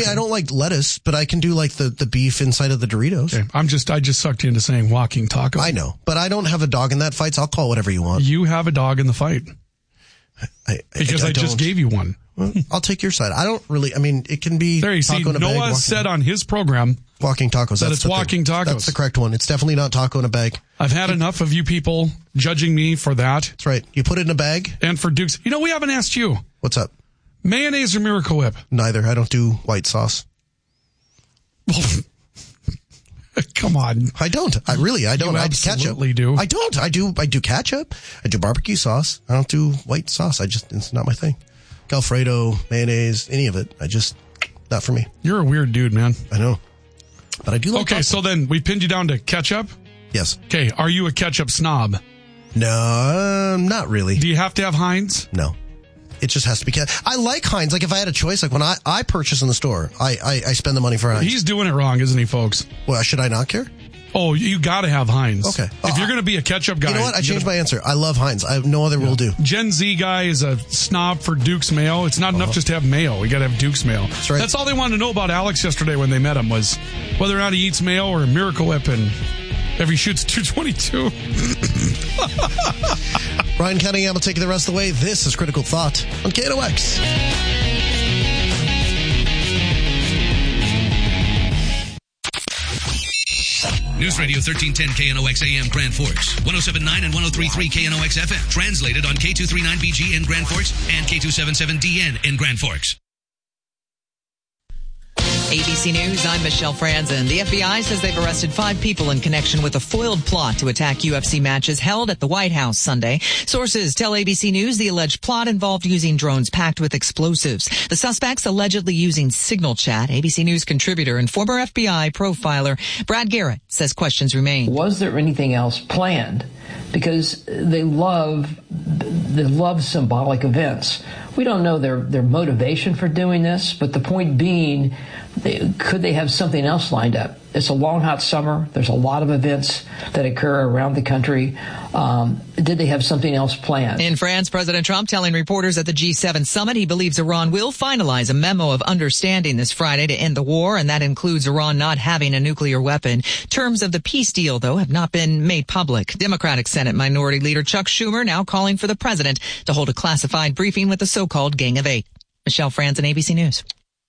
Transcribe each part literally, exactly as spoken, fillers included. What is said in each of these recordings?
mean, I don't like lettuce, but I can do like the, the beef inside of the Doritos. Okay. I'm just, I just sucked you into saying walking tacos. I know, but I don't have a dog in that fight, so I'll call it whatever you want. You have a dog in the fight. I, because I, I, I just gave you one. Well, I'll take your side. I don't really, I mean, it can be. There you taco see, in a bag, Noah walking, said on his program. Walking tacos. That That's it's the walking thing. tacos. That's the correct one. It's definitely not taco in a bag. I've had you, enough of you people judging me for that. That's right. You put it in a bag. And for Dukes. You know, we haven't asked you. What's up? Mayonnaise or Miracle Whip? Neither. I don't do white sauce. Come on. I don't. I really, I don't. You I absolutely ketchup. do. I don't. I do. I do ketchup. I do barbecue sauce. I don't do white sauce. I just, it's not my thing. Alfredo, mayonnaise, any of it. I just, not for me. You're a weird dude, man. I know. But I do like Okay, taco. so then we pinned you down to ketchup? Yes. Okay, are you a ketchup snob? No, um, not really. Do you have to have Heinz? No. It just has to be ketchup. I like Heinz. Like if I had a choice, like when I, I purchase in the store, I, I, I spend the money for Heinz. He's doing it wrong, isn't he, folks? Well, should I not care? Oh, you got to have Heinz. Okay. If Uh, you're going to be a ketchup guy. You know what? I changed gotta, my answer. I love Heinz. I have no other yeah. will do. Gen Z guy is a snob for Duke's Mayo. It's not uh-huh. enough just to have mayo. We got to have Duke's Mayo. That's right. That's all they wanted to know about Alex yesterday when they met him was whether or not he eats mayo or Miracle Whip and if he shoots two twenty-two. Ryan Cunningham will take you the rest of the way. This is Critical Thought on K N O X. News Radio thirteen ten K N O X A M Grand Forks, one oh seven point nine and one oh three point three K N O X F M. Translated on K two thirty-nine B G in Grand Forks and K two seventy-seven D N in Grand Forks. A B C News, I'm Michelle Franzen. The F B I says they've arrested five people in connection with a foiled plot to attack U F C matches held at the White House Sunday. Sources tell A B C News the alleged plot involved using drones packed with explosives. The suspects allegedly using Signal Chat. A B C News contributor and former F B I profiler Brad Garrett says questions remain. Was there anything else planned? Because they love, they love symbolic events. We don't know their, their motivation for doing this, but the point being, they, could they have something else lined up? It's a long, hot summer. There's a lot of events that occur around the country. Um, did they have something else planned? In France, President Trump telling reporters at the G seven summit he believes Iran will finalize a memo of understanding this Friday to end the war, and that includes Iran not having a nuclear weapon. Terms of the peace deal, though, have not been made public. Democratic Senate Minority Leader Chuck Schumer now calling for the president to hold a classified briefing with the so-called Gang of Eight. Michelle Franzen, A B C News.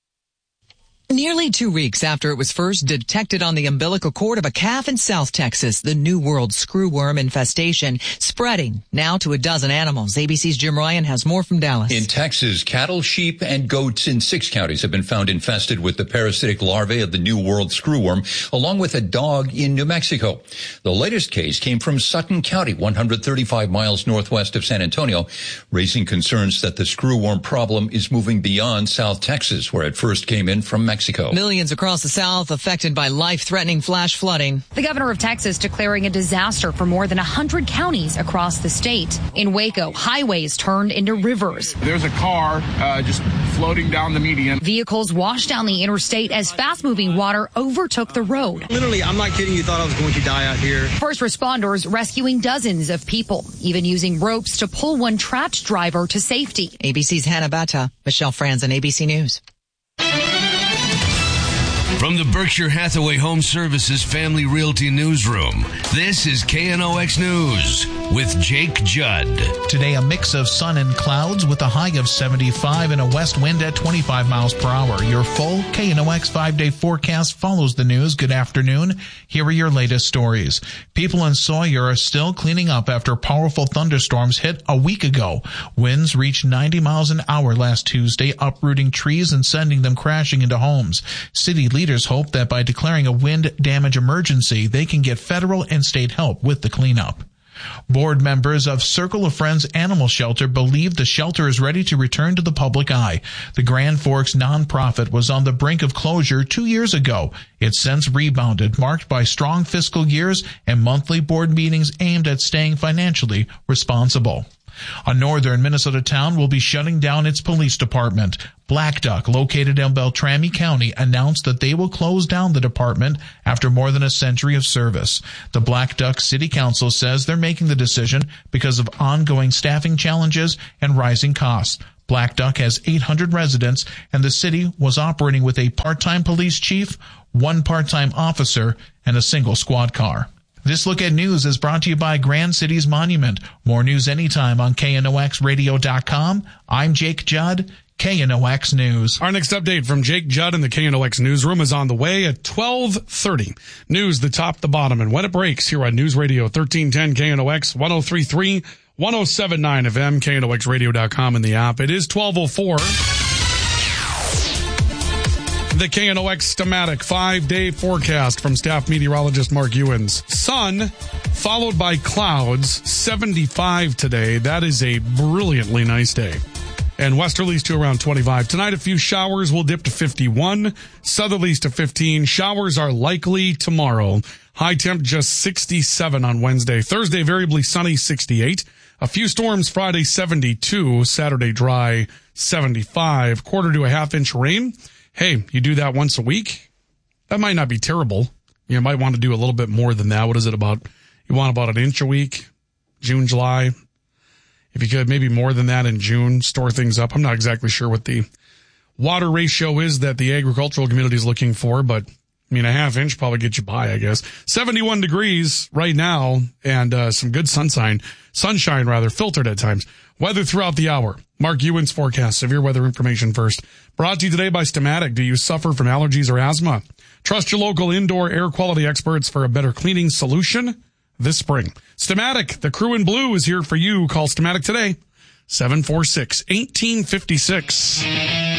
Nearly two weeks after it was first detected on the umbilical cord of a calf in South Texas, the New World screwworm infestation spreading now to a dozen animals. A B C's Jim Ryan has more from Dallas. In Texas, cattle, sheep, and goats in six counties have been found infested with the parasitic larvae of the New World screwworm, along with a dog in New Mexico. The latest case came from Sutton County, one hundred thirty-five miles northwest of San Antonio, raising concerns that the screwworm problem is moving beyond South Texas, where it first came in from Mexico. Mexico. Millions across the South affected by life-threatening flash flooding. The governor of Texas declaring a disaster for more than one hundred counties across the state. In Waco, highways turned into rivers. There's a car uh, just floating down the median. Vehicles washed down the interstate as fast-moving water overtook the road. Literally, I'm not kidding you, thought I was going to die out here. First responders rescuing dozens of people, even using ropes to pull one trapped driver to safety. A B C's Hannah Batta, Michelle Franzen, A B C News. From the Berkshire Hathaway Home Services Family Realty Newsroom, this is K N O X News with Jake Judd. Today, a mix of sun and clouds with a high of seventy-five and a west wind at twenty-five miles per hour. Your full K N O X five-day forecast follows the news. Good afternoon. Here are your latest stories. People in Sawyer are still cleaning up after powerful thunderstorms hit a week ago. Winds reached ninety miles an hour last Tuesday, uprooting trees and sending them crashing into homes. City leaders hope that by declaring a wind damage emergency, they can get federal and state help with the cleanup. Board members of Circle of Friends Animal Shelter believe the shelter is ready to return to the public eye. The Grand Forks nonprofit was on the brink of closure two years ago. It's since rebounded, marked by strong fiscal years and monthly board meetings aimed at staying financially responsible. A northern Minnesota town will be shutting down its police department. Black Duck, located in Beltrami County, announced that they will close down the department after more than a century of service. The Black Duck City Council says they're making the decision because of ongoing staffing challenges and rising costs. Black Duck has eight hundred residents, and the city was operating with a part-time police chief, one part-time officer, and a single squad car. This Look at News is brought to you by Grand Cities Monument. More news anytime on K N O X radio dot com. I'm Jake Judd, K N O X News. Our next update from Jake Judd in the K N O X newsroom is on the way at twelve thirty. News, the top, the bottom, and when it breaks here on News Radio thirteen ten K N O X, one oh three point three, one oh seven point nine F M, K N O X radio dot com in the app. It is twelve oh four. The K N O X Stamatic five-day forecast from staff meteorologist Mark Ewens. Sun, followed by clouds, seventy-five today. That is a brilliantly nice day. And westerlies to around twenty-five. Tonight, a few showers will dip to fifty-one. Southerlies to fifteen. Showers are likely tomorrow. High temp just sixty-seven on Wednesday. Thursday, variably sunny, sixty-eight. A few storms Friday, seventy-two. Saturday, dry, seventy-five. Quarter to a half inch rain. Hey, you do that once a week? That might not be terrible. You might want to do a little bit more than that. What is it about? You want about an inch a week? June, July? If you could, maybe more than that in June, store things up. I'm not exactly sure what the water ratio is that the agricultural community is looking for, but I mean, a half inch probably gets you by, I guess. seventy-one degrees right now and uh, some good sunshine, sunshine rather, filtered at times. Weather throughout the hour. Mark Ewens forecast. Severe weather information first. Brought to you today by Stamatic. Do you suffer from allergies or asthma? Trust your local indoor air quality experts for a better cleaning solution this spring. Stamatic, the crew in blue is here for you. Call Stamatic today. seven four six, one eight five six.